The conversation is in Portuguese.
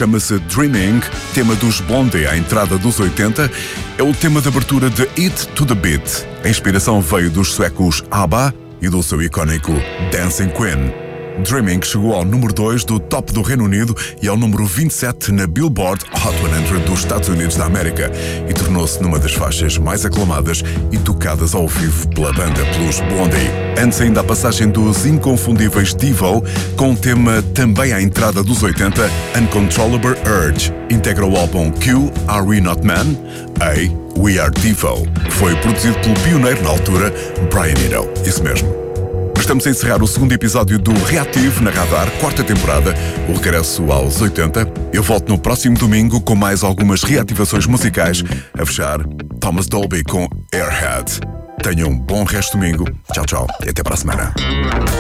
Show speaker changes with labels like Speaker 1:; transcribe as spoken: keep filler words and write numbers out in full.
Speaker 1: chama-se Dreaming, tema dos Blondie à entrada dos oitenta. É o tema de abertura de It to the Beat. A inspiração veio dos suecos ABBA e do seu icónico Dancing Queen. Dreaming chegou ao número dois do top do Reino Unido e ao número vinte e sete na Billboard Hot cem dos Estados Unidos da América e tornou-se numa das faixas mais aclamadas e tocadas ao vivo pela banda, pelos Blondie. Antes ainda a passagem dos inconfundíveis Devo, com um tema também à entrada dos oitenta, Uncontrollable Urge, integra o álbum Q, Are We Not Men? A, We Are Devo. Foi produzido pelo pioneiro na altura, Brian Eno. Isso mesmo. Estamos a encerrar o segundo episódio do Reativo na Radar, quarta temporada, o regresso aos oitenta. Eu volto no próximo domingo com mais algumas reativações musicais. A fechar, Thomas Dolby com Airhead. Tenham um bom resto de domingo. Tchau, tchau e até para a semana.